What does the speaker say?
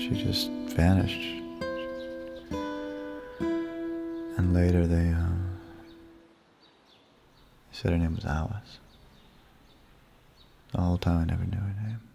she just vanished. And later they said her name was Alice. The whole time I never knew her name.